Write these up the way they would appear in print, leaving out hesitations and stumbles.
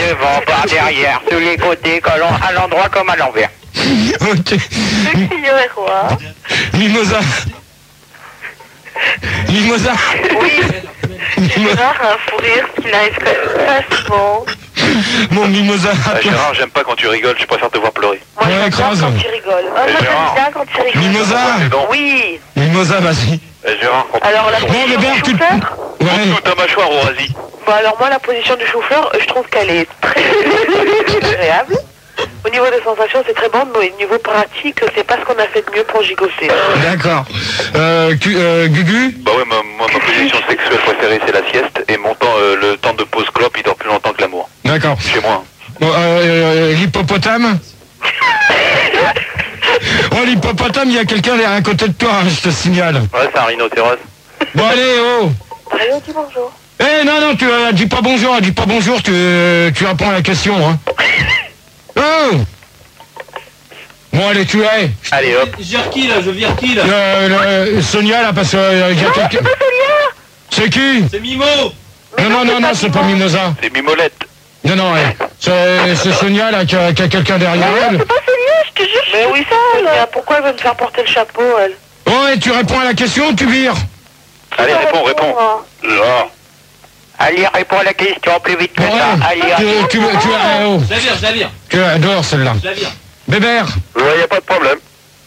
devant, par derrière, sur les côtés, à l'endroit comme à l'envers. Ok. Mimosa. Mimosa. Oui. Gérard a un fou rire qui n'arrive pas souvent. Mon Mimosa. Gérard, j'aime pas quand tu rigoles, je préfère te voir pleurer. Moi, j'aime bien quand tu rigoles. Moi, j'aime bien quand tu rigoles. Mimosa. Oui. Mimosa, vas-y. Gérard, alors la position du chou-fleur. Montre ta mâchoire, Orasi. Bon, alors moi, la position du chou-fleur, je trouve qu'elle est très agréable. Au niveau des sensations, c'est très bon, mais au niveau pratique, c'est pas ce qu'on a fait de mieux pour gigoter. D'accord. Gugu. Bah ouais, ma position sexuelle préférée, c'est la sieste. Et mon temps, le temps de pause clope, il dort plus longtemps que l'amour. D'accord. Chez moi. Bon, l'hippopotame. Oh, l'hippopotame, il y a quelqu'un derrière à côté de toi, hein, je te signale. Ouais, c'est un rhinocéros. Bon, allez, oh. Allez, on dit bonjour. Eh, non, tu dis pas bonjour, tu réponds à la question, hein. Oh. Bon, allez, tu es. Allez, hop. Je vire qui, là? Je vire qui, là? Sonia, là, parce que... il y a quelqu'un... C'est qui? C'est Mimo. Non, c'est pas Mimosa. C'est Mimolette. Non, c'est Sonia, là, qui a quelqu'un derrière elle. C'est pas Sonia, je te jure. Mais oui, ça, Sonia. Pourquoi elle veut me faire porter le chapeau, elle? Oh, et tu réponds à la question ou tu vires? Allez, réponds. Là. Allez, réponds à la question plus vite que ça. Allez, tu oh. Je la vire. Tu dehors, celle-là. Je la vire. Bébert. Ouais, y a pas de problème.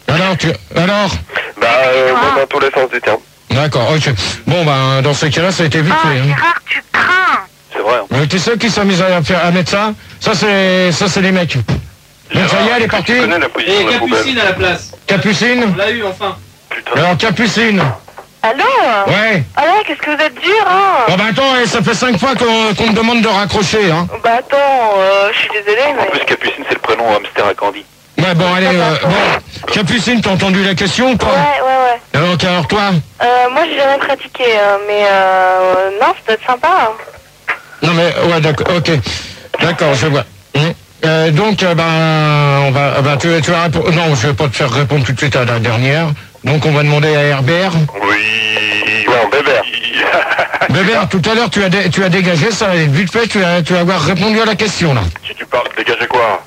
Alors Bah, dans tous les sens du terme. D'accord, ok. Bon, ben, dans ce cas-là, ça a été vite fait. Hein. Gérard, tu crains. C'est vrai. Mais tu sais qui s'amuse à mettre ça? Ça, c'est les mecs. Donc, ça y est, elle est partie. Je connais la position Et de la poubelle. Capucine à la place. Capucine. On l'a eu, enfin. Putain. Alors, Capucine. Allô? Ouais. Alors, qu'est-ce que vous êtes dur, hein? Bon, ben, attends, ça fait 5 fois qu'on me demande de raccrocher, hein. Bah, attends, je suis désolée, En mais... plus, Capucine, c'est le prénom hamster à Candy. Ouais, bon, allez, bon. Capucine, t'as entendu la question ou pas? Ouais. Alors, toi? Moi, j'ai jamais pratiqué, mais non, ça doit être sympa. Hein. Non, mais, ouais, d'accord, ok. D'accord, je vois. Donc, on va, tu vas répondre. Non, je vais pas te faire répondre tout de suite à la dernière. Donc, on va demander à Herbert. Oui, non, Bébert. Bébert, tout à l'heure, tu as dégagé ça, et vite fait, tu vas avoir répondu à la question, là. Si tu parles, dégager quoi?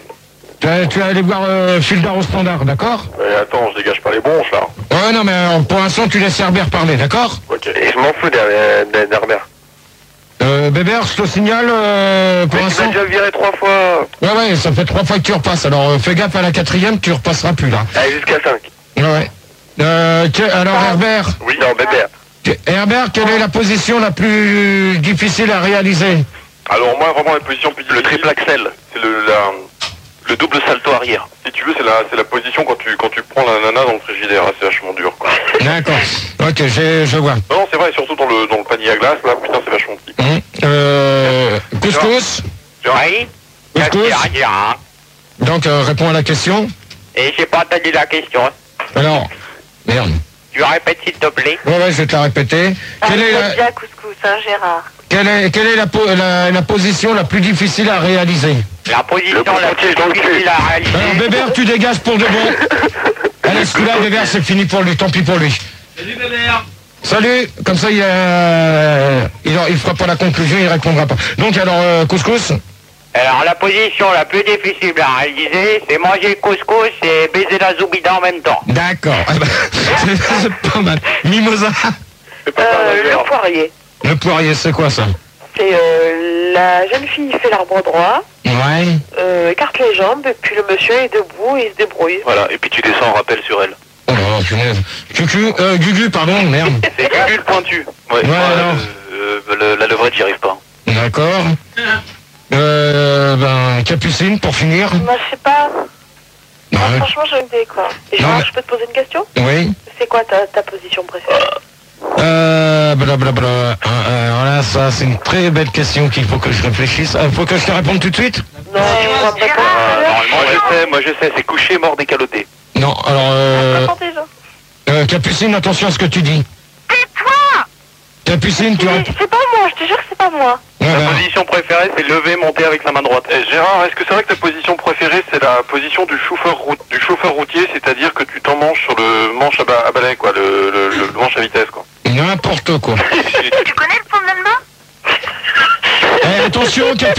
Tu vas aller voir Fulda au standard, d'accord? Attends, je dégage pas les bronches, là. Ouais, non, mais pour l'instant, tu laisses Herbert parler, d'accord? Ok, et je m'en fous d'Herbert. Bébert, je te signale, pour Mais tu l'instant... m'as déjà viré 3 fois. Ouais, ça fait 3 fois que tu repasses, alors fais gaffe à la 4e, tu repasseras plus, là. Allez, jusqu'à 5. Ouais. Alors, Herbert? Oui, non, Bébert. Herbert, quelle est la position la plus difficile à réaliser? Alors moi, vraiment, la position plus difficile... Le triple axel, c'est le double salto arrière. Si tu veux, c'est la position quand tu prends la nana dans le frigidaire. C'est vachement dur, quoi. D'accord. Ok, je vois. Non, c'est vrai, surtout dans le panier à glace, là, putain, c'est vachement petit. Couscous? Oui. Couscous? Rien. Donc, réponds à la question. Et j'ai pas entendu la question. Alors, merde. Tu répètes s'il te plaît. Ouais, je vais te la répéter. Quelle est bien couscous, hein, Gérard. quelle est la position la plus difficile à réaliser? La position la plus difficile à réaliser. Alors, Bébert, tu dégages pour de bon. Allez, celui-là, Bébert, c'est fini pour lui. Tant pis pour lui. Salut, Bébert. Salut. Comme ça, il fera pas la conclusion, il répondra pas. Donc, alors, couscous? Alors la position la plus difficile à réaliser, c'est manger le couscous et baiser la zoubida en même temps. D'accord. C'est pas mal. Mimosa? Le poirier. Le poirier, c'est quoi ça? C'est la jeune fille fait l'arbre droit, Ouais. écarte les jambes, et puis le monsieur est debout et il se débrouille. Voilà, et puis tu descends en rappel sur elle. Oh là, punaise. Gugu, pardon, merde. C'est Gugu le pointu. Ouais, la levrette, j'y arrive pas. D'accord. Capucine, pour finir. Moi, je sais pas. Ouais. Franchement, j'ai une idée, quoi. Et Non, je peux te poser une question? Oui. C'est quoi ta position préférée? Blablabla. Voilà, ça, c'est une très belle question qu'il faut que je réfléchisse. Faut que je te réponde tout de suite? Non, je crois pas. Moi je sais, c'est couché, mort, décaloté. Non, alors... Capucine, attention à ce que tu dis. Tais-toi! Capucine, tu... C'est pas moi, je te jure que c'est pas moi. Ma position préférée, c'est lever, monter avec sa main droite. Gérard, est-ce que c'est vrai que ta position préférée, c'est la position du chauffeur routier, c'est-à-dire que tu t'emmanches sur le manche à balai, quoi, le manche à vitesse, quoi. N'importe quoi. Tu connais le fondement? Attention, Capucine.